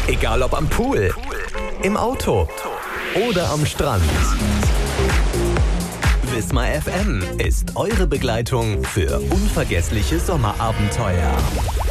Egal ob am Pool, im Auto oder am Strand. Wismar FM ist eure Begleitung für unvergessliche Sommerabenteuer.